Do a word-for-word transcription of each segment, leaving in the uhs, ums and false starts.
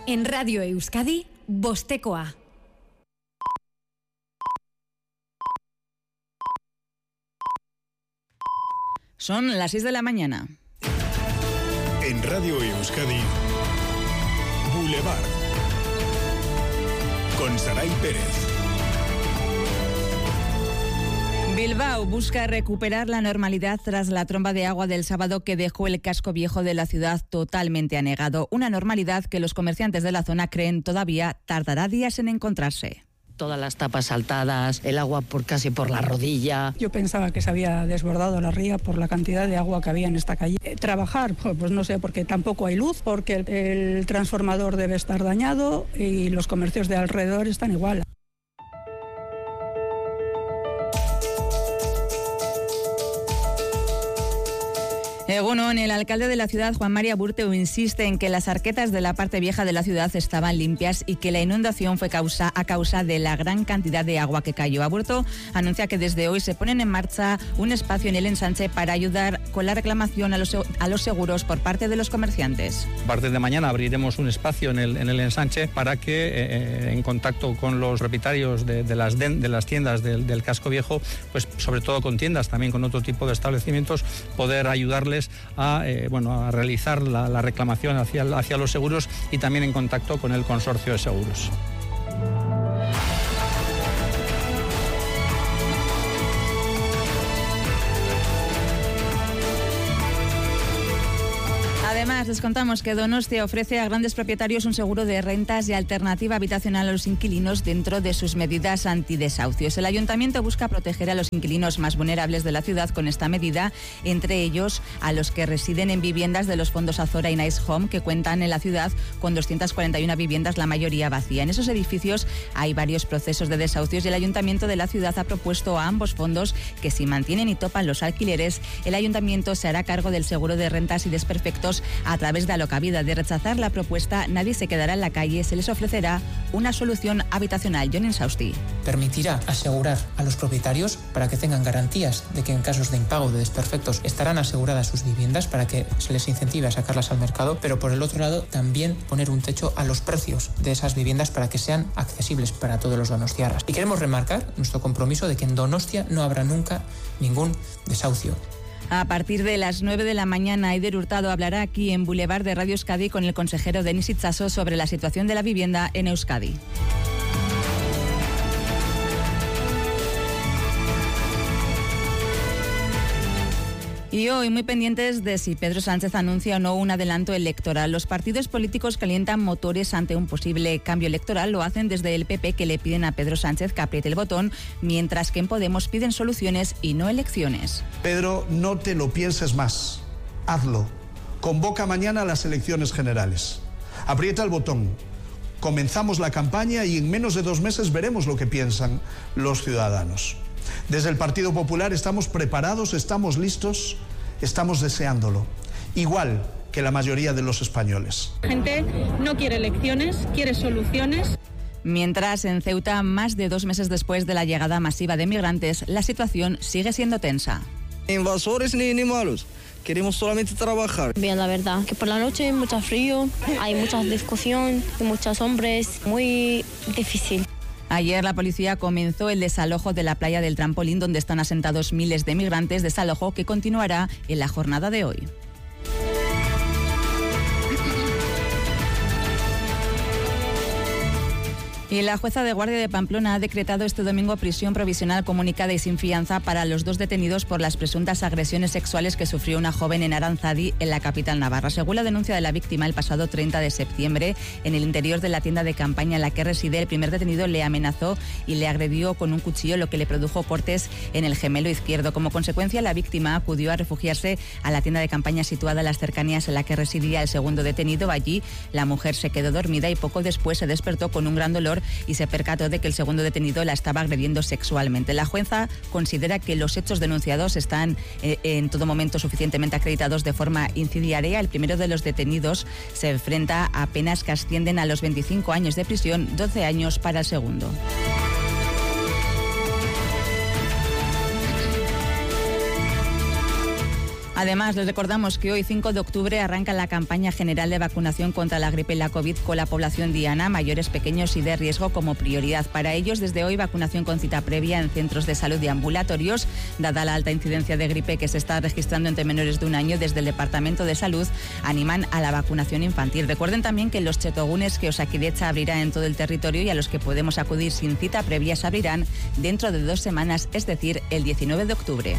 En Radio Euskadi, Bostekoa. Son las seis de la mañana. En Radio Euskadi, Boulevard, con Saray Pérez. Bilbao busca recuperar la normalidad tras la tromba de agua del sábado que dejó el casco viejo de la ciudad totalmente anegado. Una normalidad que los comerciantes de la zona creen todavía tardará días en encontrarse. Todas las tapas saltadas, el agua por casi por la rodilla. Yo pensaba que se había desbordado la ría por la cantidad de agua que había en esta calle. Eh, trabajar, pues no sé, porque tampoco hay luz, porque el, el transformador debe estar dañado y los comercios de alrededor están igual. Egunon, el alcalde de la ciudad, Juan María Burteu, insiste en que las arquetas de la parte vieja de la ciudad estaban limpias y que la inundación fue causa, a causa de la gran cantidad de agua que cayó. Aburto anuncia que desde hoy se ponen en marcha un espacio en el ensanche para ayudar con la reclamación a los, a los seguros por parte de los comerciantes. A partir de mañana abriremos un espacio en el, en el ensanche para que, eh, en contacto con los propietarios de, de, las, de, de las tiendas del, del casco viejo, pues sobre todo con tiendas, también con otro tipo de establecimientos, poder ayudarles a, eh, bueno, a realizar la, la reclamación hacia, hacia los seguros y también en contacto con el consorcio de seguros. Además, les contamos que Donostia ofrece a grandes propietarios un seguro de rentas y alternativa habitacional a los inquilinos dentro de sus medidas antidesahucios. El ayuntamiento busca proteger a los inquilinos más vulnerables de la ciudad con esta medida, entre ellos a los que residen en viviendas de los fondos Azora y Nice Home, que cuentan en la ciudad con doscientas cuarenta y una viviendas, la mayoría vacía. En esos edificios hay varios procesos de desahucios y el ayuntamiento de la ciudad ha propuesto a ambos fondos que, si mantienen y topan los alquileres, el ayuntamiento se hará cargo del seguro de rentas y desperfectos a través de Alokabida. De rechazar la propuesta, nadie se quedará en la calle, se les ofrecerá una solución habitacional. John Insausti. Permitirá asegurar a los propietarios para que tengan garantías de que en casos de impago o de desperfectos estarán aseguradas sus viviendas, para que se les incentive a sacarlas al mercado, pero por el otro lado también poner un techo a los precios de esas viviendas para que sean accesibles para todos los donostiarras. Y queremos remarcar nuestro compromiso de que en Donostia no habrá nunca ningún desahucio. A partir de las nueve de la mañana, Eider Hurtado hablará aquí en Boulevard de Radio Euskadi con el consejero Denis Itxaso sobre la situación de la vivienda en Euskadi. Y hoy muy pendientes de si Pedro Sánchez anuncia o no un adelanto electoral. Los partidos políticos calientan motores ante un posible cambio electoral. Lo hacen desde el P P, que le piden a Pedro Sánchez que apriete el botón, mientras que en Podemos piden soluciones y no elecciones. Pedro, no te lo pienses más. Hazlo. Convoca mañana las elecciones generales. Aprieta el botón. Comenzamos la campaña y en menos de dos meses veremos lo que piensan los ciudadanos. Desde el Partido Popular estamos preparados, estamos listos, estamos deseándolo, igual que la mayoría de los españoles. La gente no quiere elecciones, quiere soluciones. Mientras, en Ceuta, más de dos meses después de la llegada masiva de migrantes, la situación sigue siendo tensa. Invasores ni, ni malos. Queremos solamente trabajar. Bien, la verdad, que por la noche hay mucho frío, hay mucha discusión, hay muchos hombres, muy difícil. Ayer la policía comenzó el desalojo de la playa del Trampolín, donde están asentados miles de migrantes, desalojo que continuará en la jornada de hoy. Y la jueza de guardia de Pamplona ha decretado este domingo prisión provisional comunicada y sin fianza para los dos detenidos por las presuntas agresiones sexuales que sufrió una joven en Aranzadi, en la capital navarra. Según la denuncia de la víctima, el pasado treinta de septiembre, en el interior de la tienda de campaña en la que reside, el primer detenido le amenazó y le agredió con un cuchillo, lo que le produjo cortes en el gemelo izquierdo. Como consecuencia, la víctima acudió a refugiarse a la tienda de campaña situada en las cercanías en la que residía el segundo detenido. Allí, la mujer se quedó dormida y poco después se despertó con un gran dolor y se percató de que el segundo detenido la estaba agrediendo sexualmente. La jueza considera que los hechos denunciados están eh, en todo momento suficientemente acreditados de forma incidiaria. El primero de los detenidos se enfrenta a penas que ascienden a los veinticinco años de prisión, doce años para el segundo. Además, les recordamos que hoy, cinco de octubre, arranca la campaña general de vacunación contra la gripe y la COVID con la población diana, mayores, pequeños y de riesgo como prioridad. Para ellos, desde hoy, vacunación con cita previa en centros de salud y ambulatorios. Dada la alta incidencia de gripe que se está registrando entre menores de un año, desde el Departamento de Salud animan a la vacunación infantil. Recuerden también que los chetogunes que Osakidetza abrirá en todo el territorio y a los que podemos acudir sin cita previa se abrirán dentro de dos semanas, es decir, el diecinueve de octubre.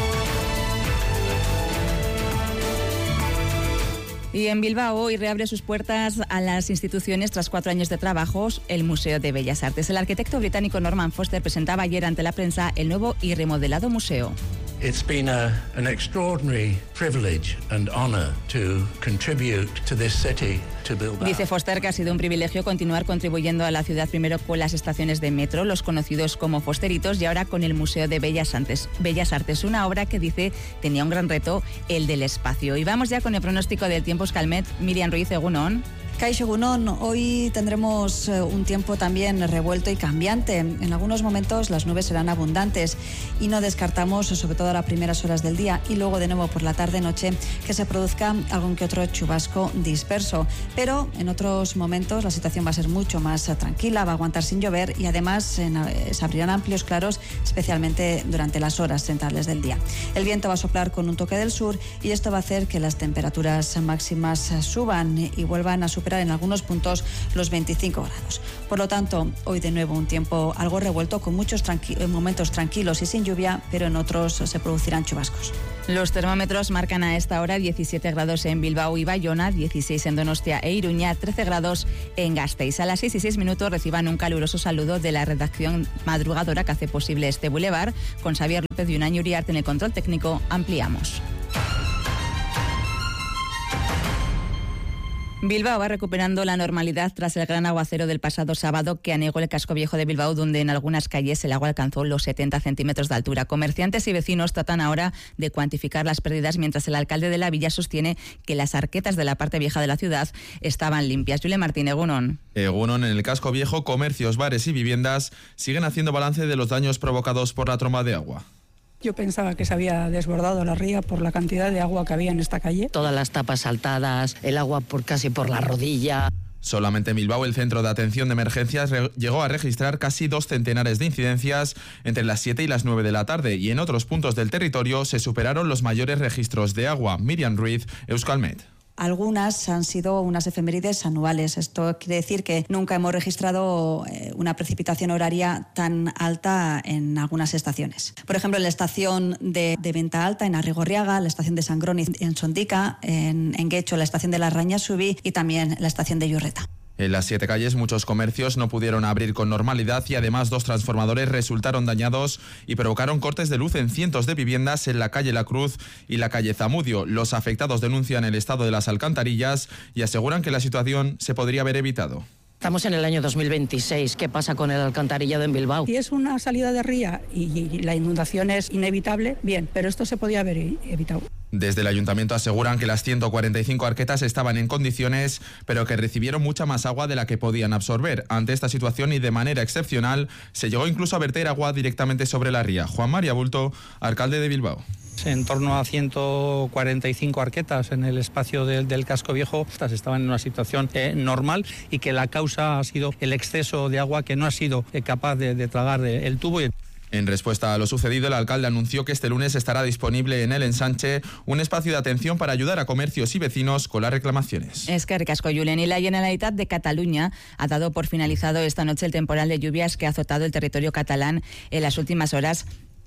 Y en Bilbao hoy reabre sus puertas a las instituciones tras cuatro años de trabajos el Museo de Bellas Artes. El arquitecto británico Norman Foster presentaba ayer ante la prensa el nuevo y remodelado museo. It's been a, an extraordinary privilege and honor to contribute to this city, to Bilbao. Dice Foster que ha sido un privilegio continuar contribuyendo a la ciudad, primero con las estaciones de metro, los conocidos como Fosteritos, y ahora con el Museo de Bellas Artes, Bellas Artes, una obra que dice tenía un gran reto, el del espacio. Y vamos ya con el pronóstico del tiempo. Euskalmet, Miriam Ruiz, Egunon. Kaixo Egunon, hoy tendremos un tiempo también revuelto y cambiante. En algunos momentos las nubes serán abundantes y no descartamos, sobre todo a las primeras horas del día y luego de nuevo por la tarde-noche, que se produzca algún que otro chubasco disperso. Pero en otros momentos la situación va a ser mucho más tranquila, va a aguantar sin llover y además en, se abrirán amplios claros, especialmente durante las horas centrales del día. El viento va a soplar con un toque del sur y esto va a hacer que las temperaturas máximas suban y vuelvan a superar en algunos puntos los veinticinco grados. Por lo tanto, hoy de nuevo un tiempo algo revuelto con muchos tranqui- momentos tranquilos y sin lluvia, pero en otros se producirán chubascos. Los termómetros marcan a esta hora diecisiete grados en Bilbao y Bayona, dieciséis en Donostia e Iruña, trece grados en Gasteiz. A las seis y seis minutos reciban un caluroso saludo de la redacción madrugadora que hace posible este bulevar. Con Xavier López y Unai Uriarte en el control técnico, ampliamos. Bilbao va recuperando la normalidad tras el gran aguacero del pasado sábado que anegó el casco viejo de Bilbao, donde en algunas calles el agua alcanzó los setenta centímetros de altura. Comerciantes y vecinos tratan ahora de cuantificar las pérdidas, mientras el alcalde de la villa sostiene que las arquetas de la parte vieja de la ciudad estaban limpias. Julia Martín, Egunon. Egunon, en el casco viejo, comercios, bares y viviendas siguen haciendo balance de los daños provocados por la tromba de agua. Yo pensaba que se había desbordado la ría por la cantidad de agua que había en esta calle. Todas las tapas saltadas, el agua por casi por la rodilla. Solamente en Bilbao, el Centro de Atención de Emergencias re- llegó a registrar casi dos centenares de incidencias entre las siete y las nueve de la tarde, y en otros puntos del territorio se superaron los mayores registros de agua. Miriam Ruiz, Euskalmet. Algunas han sido unas efemérides anuales. Esto quiere decir que nunca hemos registrado una precipitación horaria tan alta en algunas estaciones. Por ejemplo, en la estación de, de Venta Alta, en Arrigorriaga, la estación de Sangrón en Sondica, en, en Guecho, la estación de la Raña-Subí y también la estación de Yurreta. En las siete calles muchos comercios no pudieron abrir con normalidad y además dos transformadores resultaron dañados y provocaron cortes de luz en cientos de viviendas en la calle La Cruz y la calle Zamudio. Los afectados denuncian el estado de las alcantarillas y aseguran que la situación se podría haber evitado. Estamos en el año dos mil veintiséis. ¿Qué pasa con el alcantarillado en Bilbao? Si es una salida de ría y, y la inundación es inevitable, bien, pero esto se podía haber evitado. Desde el ayuntamiento aseguran que las ciento cuarenta y cinco arquetas estaban en condiciones, pero que recibieron mucha más agua de la que podían absorber. Ante esta situación y de manera excepcional, se llegó incluso a verter agua directamente sobre la ría. Juan María Bulto, alcalde de Bilbao. En torno a ciento cuarenta y cinco arquetas en el espacio del, del casco viejo. Estas estaban en una situación eh, normal y que la causa ha sido el exceso de agua que no ha sido eh, capaz de, de tragar el tubo. En respuesta a lo sucedido, el alcalde anunció que este lunes estará disponible en el ensanche un espacio de atención para ayudar a comercios y vecinos con las reclamaciones. Es que Ricasco, Julen, y la Generalitat de Cataluña ha dado por finalizado esta noche el temporal de lluvias que ha azotado el territorio catalán en las últimas horas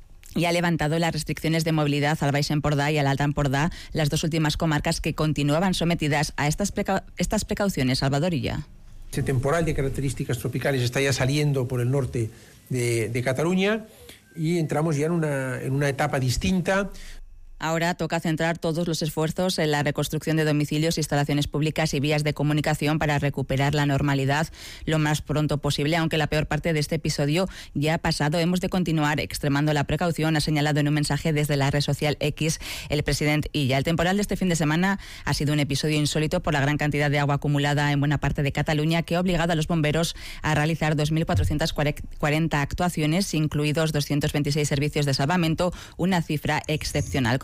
y ha levantado las restricciones de movilidad al Baix Empordà y al Alt Empordà, las dos últimas comarcas que continuaban sometidas a estas, preca- estas precauciones. Salvador Illa. Este temporal de características tropicales está ya saliendo por el norte de, de Cataluña y entramos ya en una, en una etapa distinta. Ahora toca centrar todos los esfuerzos en la reconstrucción de domicilios, instalaciones públicas y vías de comunicación para recuperar la normalidad lo más pronto posible, aunque la peor parte de este episodio ya ha pasado. Hemos de continuar extremando la precaución, ha señalado en un mensaje desde la red social X el presidente Illa. El temporal de este fin de semana ha sido un episodio insólito por la gran cantidad de agua acumulada en buena parte de Cataluña, que ha obligado a los bomberos a realizar dos mil cuatrocientas cuarenta actuaciones, incluidos doscientos veintiséis servicios de salvamento, una cifra excepcional.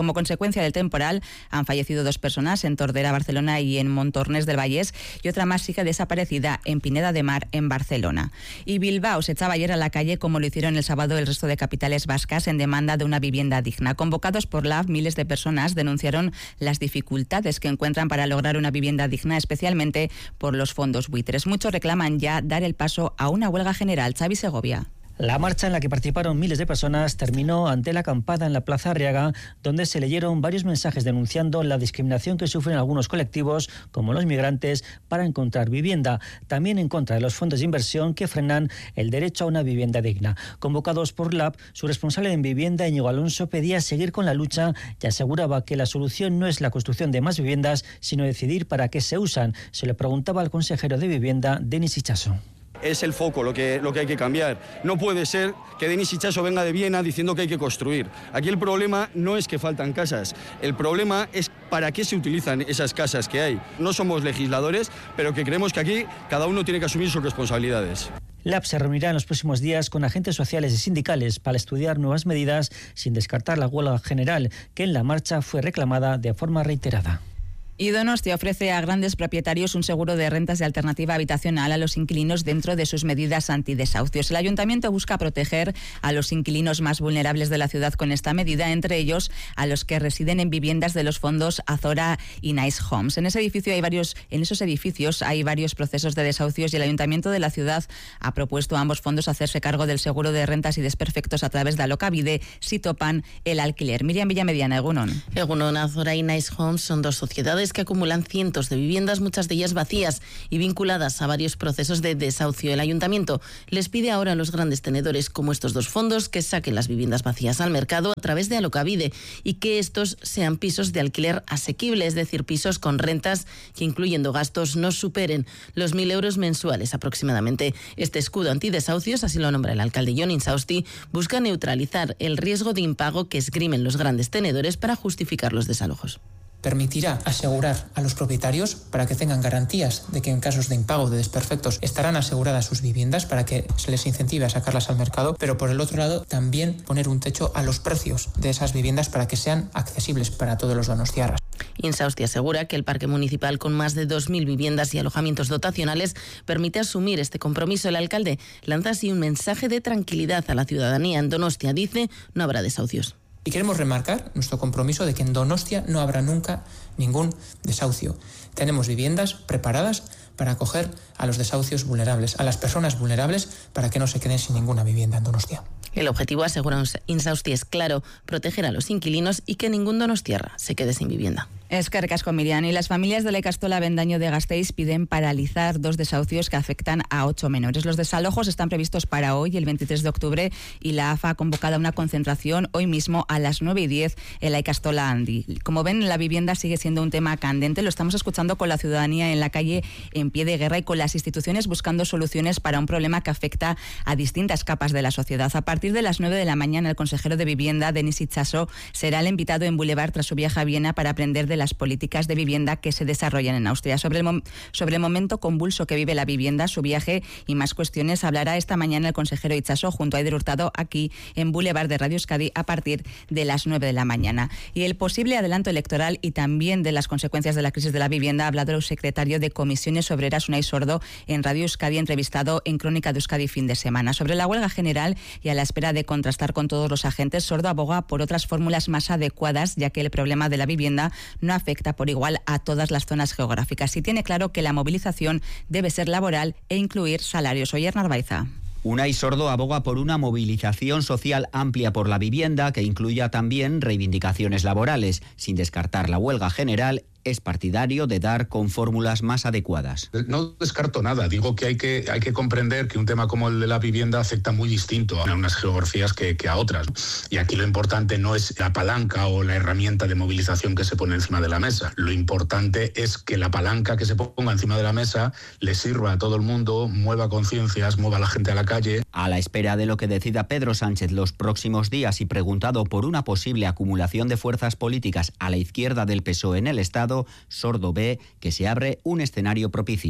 Como consecuencia del temporal han fallecido dos personas en Tordera, Barcelona, y en Montornès del Vallès, y otra más sigue desaparecida en Pineda de Mar, en Barcelona. Y Bilbao se echaba ayer a la calle, como lo hicieron el sábado el resto de capitales vascas, en demanda de una vivienda digna. Convocados por la A F, miles de personas denunciaron las dificultades que encuentran para lograr una vivienda digna, especialmente por los fondos buitres. Muchos reclaman ya dar el paso a una huelga general. Xavi Segovia. La marcha en la que participaron miles de personas terminó ante la acampada en la Plaza Arriaga, donde se leyeron varios mensajes denunciando la discriminación que sufren algunos colectivos, como los migrantes, para encontrar vivienda. También en contra de los fondos de inversión que frenan el derecho a una vivienda digna. Convocados por la A P, su responsable en vivienda, Íñigo Alonso, pedía seguir con la lucha y aseguraba que la solución no es la construcción de más viviendas, sino decidir para qué se usan. Se le preguntaba al consejero de Vivienda, Denis Itxaso. Es el foco lo que, lo que hay que cambiar. No puede ser que Denis Itxaso venga de Viena diciendo que hay que construir. Aquí el problema no es que faltan casas, el problema es para qué se utilizan esas casas que hay. No somos legisladores, pero que creemos que aquí cada uno tiene que asumir sus responsabilidades. La A P se reunirá en los próximos días con agentes sociales y sindicales para estudiar nuevas medidas, sin descartar la huelga general, que en la marcha fue reclamada de forma reiterada. Y Donostia ofrece a grandes propietarios un seguro de rentas de alternativa habitacional a los inquilinos dentro de sus medidas antidesahucios. El Ayuntamiento busca proteger a los inquilinos más vulnerables de la ciudad con esta medida, entre ellos a los que residen en viviendas de los fondos Azora y Nice Homes. En ese edificio hay varios, en esos edificios hay varios procesos de desahucios y el Ayuntamiento de la ciudad ha propuesto a ambos fondos hacerse cargo del seguro de rentas y desperfectos a través de Alokabide si topan el alquiler. Miriam Villamediana, Egunon. Egunon, Azora y Nice Homes son dos sociedades que acumulan cientos de viviendas, muchas de ellas vacías y vinculadas a varios procesos de desahucio. El Ayuntamiento les pide ahora a los grandes tenedores, como estos dos fondos, que saquen las viviendas vacías al mercado a través de Alokabide y que estos sean pisos de alquiler asequible, es decir, pisos con rentas que, incluyendo gastos, no superen los mil euros mensuales aproximadamente. Este escudo antidesahucios, así lo nombra el alcalde Jon Insausti, busca neutralizar el riesgo de impago que esgrimen los grandes tenedores para justificar los desalojos. Permitirá asegurar a los propietarios para que tengan garantías de que en casos de impago de desperfectos estarán aseguradas sus viviendas para que se les incentive a sacarlas al mercado, pero por el otro lado también poner un techo a los precios de esas viviendas para que sean accesibles para todos los donostiarras. Insausti asegura que el parque municipal con más de dos mil viviendas y alojamientos dotacionales permite asumir este compromiso. El alcalde lanza así un mensaje de tranquilidad a la ciudadanía. En Donostia, dice, no habrá desahucios. Y queremos remarcar nuestro compromiso de que en Donostia no habrá nunca ningún desahucio. Tenemos viviendas preparadas para acoger a los desahucios vulnerables, a las personas vulnerables, para que no se queden sin ninguna vivienda en Donostia. El objetivo, asegura Insausti, es claro, proteger a los inquilinos y que ningún donostiarra se quede sin vivienda. Eskerrik asko, Miriam. Y las familias de la Ikastola Bendaño de Gasteiz piden paralizar dos desahucios que afectan a ocho menores. Los desalojos están previstos para hoy, el veintitrés de octubre, y la A F A ha convocado una concentración hoy mismo a las nueve y diez en la Ikastola Handi. Como ven, la vivienda sigue siendo un tema candente. Lo estamos escuchando con la ciudadanía en la calle en pie de guerra y con las instituciones buscando soluciones para un problema que afecta a distintas capas de la sociedad. A partir de las nueve de la mañana, el consejero de Vivienda, Denis Itxaso, será el invitado en Boulevard tras su viaje a Viena para aprender de las políticas de vivienda que se desarrollan en Austria. Sobre el, sobre el momento convulso que vive la vivienda, su viaje y más cuestiones hablará esta mañana el consejero Itxaso junto a Eider Hurtado aquí en Boulevard de Radio Euskadi a partir de las nueve de la mañana. Y el posible adelanto electoral y también de las consecuencias de la crisis de la vivienda ha hablado el secretario de Comisiones Obreras, Unai Sordo, en Radio Euskadi, entrevistado en Crónica de Euskadi fin de semana. Sobre la huelga general y a la espera de contrastar con todos los agentes, Sordo aboga por otras fórmulas más adecuadas, ya que el problema de la vivienda no afecta por igual a todas las zonas geográficas y tiene claro que la movilización debe ser laboral e incluir salarios. Oyer Narvaiza. Unai Sordo aboga por una movilización social amplia por la vivienda que incluya también reivindicaciones laborales, sin descartar la huelga general. Es partidario de dar con fórmulas más adecuadas. No descarto nada, digo que hay que, hay que comprender que un tema como el de la vivienda afecta muy distinto a unas geografías que, que a otras. Y aquí lo importante no es la palanca o la herramienta de movilización que se pone encima de la mesa. Lo importante es que la palanca que se ponga encima de la mesa le sirva a todo el mundo, mueva conciencias, mueva a la gente a la calle. A la espera de lo que decida Pedro Sánchez los próximos días y preguntado por una posible acumulación de fuerzas políticas a la izquierda del P S O E en el Estado, Sordo ve que se abre un escenario propicio.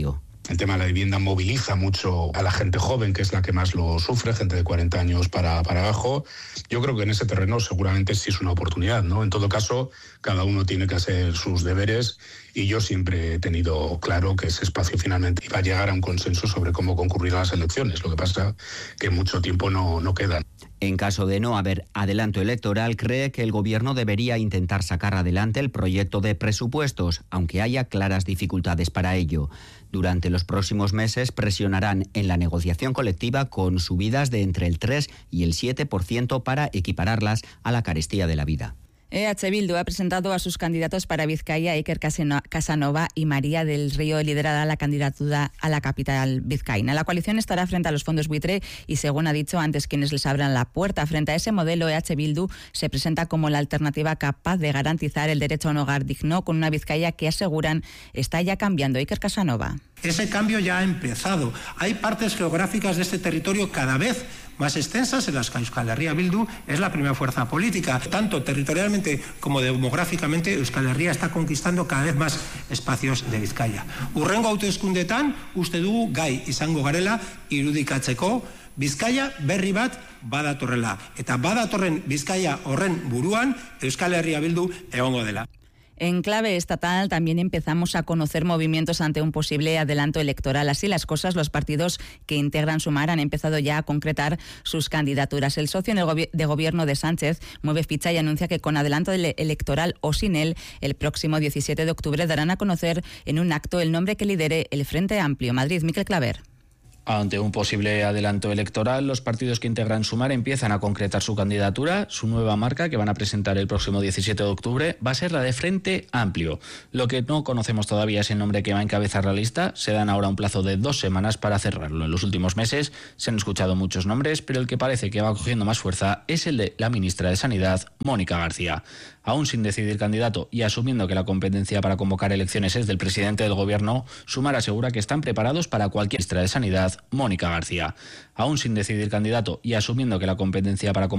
El tema de la vivienda moviliza mucho a la gente joven, que es la que más lo sufre, gente de cuarenta años para, para abajo. Yo creo que en ese terreno seguramente sí es una oportunidad, ¿no? En todo caso, cada uno tiene que hacer sus deberes y yo siempre he tenido claro que ese espacio finalmente iba a llegar a un consenso sobre cómo concurrir a las elecciones. Lo que pasa que mucho tiempo no, no queda. En caso de no haber adelanto electoral, cree que el Gobierno debería intentar sacar adelante el proyecto de presupuestos, aunque haya claras dificultades para ello. Durante los próximos meses presionarán en la negociación colectiva con subidas de entre el tres y el siete por ciento para equipararlas a la carestía de la vida. E H Bildu ha presentado a sus candidatos para Vizcaya, Iker Casanova y María del Río, liderada la candidatura a la capital vizcaína. La coalición estará frente a los fondos buitre y, según ha dicho antes quienes les abran la puerta, frente a ese modelo, E H Bildu se presenta como la alternativa capaz de garantizar el derecho a un hogar digno con una Vizcaya que aseguran está ya cambiando. Iker Casanova. Ese cambio ya ha empezado. Hay partes geográficas de este territorio cada vez más extensas en las que Euskal Herria Bildu es la primera fuerza política. Tanto territorialmente como demográficamente, Euskal Herria está conquistando cada vez más espacios de Vizcaya. Hurrengo hauteskundetan uste dugu gai izango garela irudikatzeko Bizkaia berri bat badatorrela. Eta badatorren Bizkaia horren buruan Euskal Herria Bildu egongo dela. En clave estatal también empezamos a conocer movimientos ante un posible adelanto electoral. Así las cosas, los partidos que integran Sumar han empezado ya a concretar sus candidaturas. El socio de gobierno de Sánchez mueve ficha y anuncia que con adelanto electoral o sin él, el próximo diecisiete de octubre darán a conocer en un acto el nombre que lidere el Frente Amplio. Madrid, Miquel Claver. Ante un posible adelanto electoral, los partidos que integran Sumar empiezan a concretar su candidatura. Su nueva marca, que van a presentar el próximo diecisiete de octubre, va a ser la de Frente Amplio. Lo que no conocemos todavía es el nombre que va a encabezar la lista. Se dan ahora un plazo de dos semanas para cerrarlo. En los últimos meses se han escuchado muchos nombres, pero el que parece que va cogiendo más fuerza es el de la ministra de Sanidad, Mónica García. Aún sin decidir candidato y asumiendo que la competencia para convocar elecciones es del presidente del Gobierno, Sumar asegura que están preparados para cualquier ministra de Sanidad, Mónica García. Aún sin decidir candidato y asumiendo que la competencia para